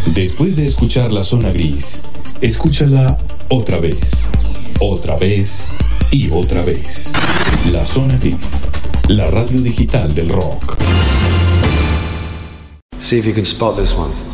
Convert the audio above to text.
Después de escuchar La Zona Gris, escúchala otra vez y otra vez. La Zona Gris, la radio digital del rock. See if you can spot this one.